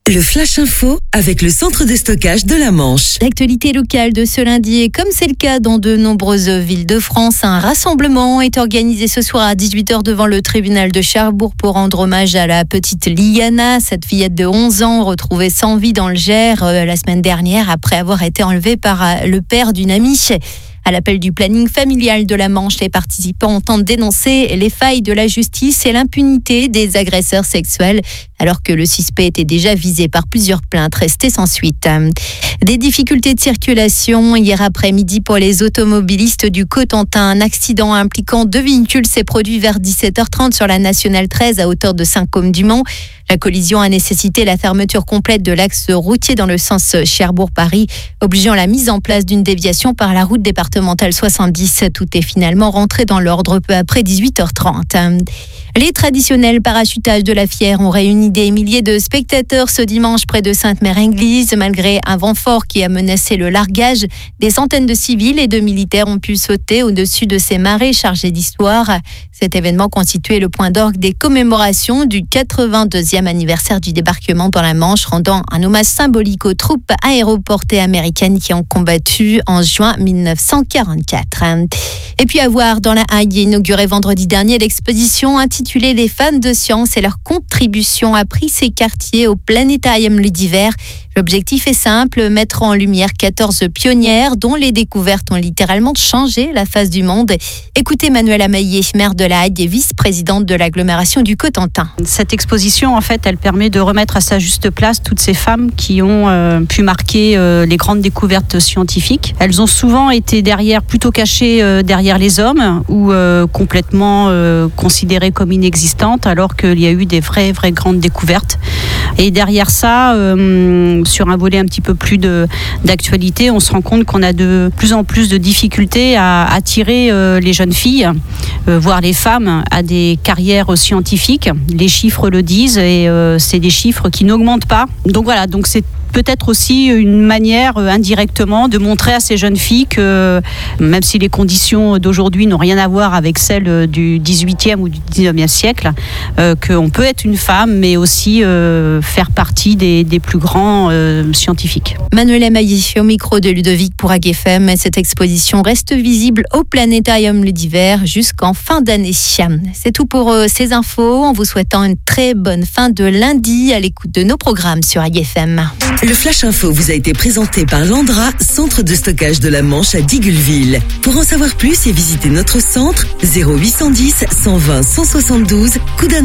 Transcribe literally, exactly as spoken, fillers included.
Le Flash Info avec le centre de stockage de la Manche. L'actualité locale de ce lundi est comme c'est le cas dans de nombreuses villes de France. Un rassemblement est organisé ce soir à dix-huit heures devant le tribunal de Cherbourg pour rendre hommage à la petite Liana, cette fillette de onze ans retrouvée sans vie dans le Gers euh, la semaine dernière après avoir été enlevée par euh, le père d'une amie. À l'appel du planning familial de la Manche, les participants entendent dénoncer les failles de la justice et l'impunité des agresseurs sexuels, alors que le suspect était déjà visé par plusieurs plaintes restées sans suite. Des difficultés de circulation hier après-midi pour les automobilistes du Cotentin. Un accident impliquant deux véhicules s'est produit vers dix-sept heures trente sur la nationale treize à hauteur de Saint-Côme-du-Mont. La collision a nécessité la fermeture complète de l'axe routier dans le sens Cherbourg-Paris, obligeant la mise en place d'une déviation par la route départementale soixante-dix. Tout est finalement rentré dans l'ordre peu après dix-huit heures trente. Les traditionnels parachutages de la Fière ont réuni des milliers de spectateurs ce dimanche près de Sainte-Mère-Église. Malgré un vent fort qui a menacé le largage, des centaines de civils et de militaires ont pu sauter au-dessus de ces marées chargées d'histoire. Cet événement constituait le point d'orgue des commémorations du quatre-vingt-deuxième anniversaire du débarquement dans la Manche, rendant un hommage symbolique aux troupes aéroportées américaines qui ont combattu en juin mille neuf cent quarante-quatre. Et puis à voir dans la Hague, inaugurée vendredi dernier, l'exposition intitulée Les fans de science et leur contribution à prix ces quartiers au Planétarium Ludiver. L'objectif est simple, mettre en lumière quatorze pionnières dont les découvertes ont littéralement changé la face du monde. Écoutez Manuela Maillet, maire de la Hague et vice-présidente de l'agglomération du Cotentin. Cette exposition, en fait, elle permet de remettre à sa juste place toutes ces femmes qui ont euh, pu marquer euh, les grandes découvertes scientifiques. Elles ont souvent été derrière, plutôt cachées euh, derrière les hommes ou euh, complètement euh, considérées comme inexistantes, alors qu'il y a eu des vraies, vraies grandes découvertes. Et derrière ça, euh, sur un volet un petit peu plus de, d'actualité, on se rend compte qu'on a de plus en plus de difficultés à attirer euh, les jeunes filles, euh, voire les femmes, à des carrières scientifiques. Les chiffres le disent et euh, c'est des chiffres qui n'augmentent pas. Donc voilà, donc c'est peut-être aussi une manière euh, indirectement de montrer à ces jeunes filles que même si les conditions d'aujourd'hui n'ont rien à voir avec celles du dix-huitième ou du dix-neuvième siècle, euh, qu'on peut être une femme mais aussi euh, faire partie des, des plus grands euh, scientifiques. Manuela Maillet au micro de Ludovic pour A G F M. Cette exposition reste visible au Planétarium Ludiver jusqu'en fin d'année. C'est tout pour euh, ces infos, en vous souhaitant une très bonne fin de lundi à l'écoute de nos programmes sur A G F M. Le Flash Info vous a été présenté par Landra, centre de stockage de la Manche à Digulleville. Pour en savoir plus et visiter notre centre, zéro huit cent dix, cent vingt, cent soixante-douze, Coudances.